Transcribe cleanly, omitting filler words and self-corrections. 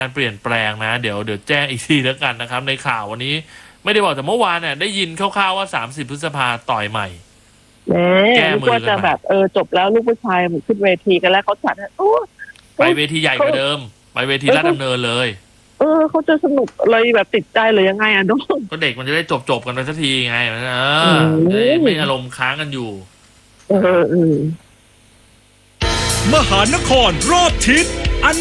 การเปลี่ยนแปลงนะเดี๋ยวแจ้งอีกทีแล้วกันนะครับในข่าววันนี้ไม่ได้บอกแต่เมื่อวานเนี่ยได้ยินคร่าวๆว่า30พฤษภาต่อยใหม่แก้มือกันจะแบบจบแล้วลูกผู้ชายขึ้นเวทีกันแล้วเขาจัดไปเวทีใหญ่กว่าเดิมไปเวทีลาดดำเนินเลยเขาจะสนุกเลยแบบติดใจหรือยังไงอ่ะน้องก็เด็กมันจะได้จบกันไปสักทีไงไม่อารมณ์ค้างกันอยู่มหานครรอบทิศ